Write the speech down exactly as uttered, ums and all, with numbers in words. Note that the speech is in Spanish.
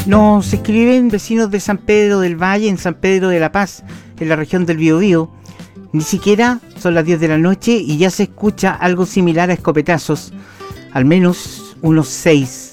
Nos escriben vecinos de San Pedro del Valle, en San Pedro de la Paz, en la región del Biobío. Ni siquiera son las diez de la noche y ya se escucha algo similar a escopetazos, al menos unos seis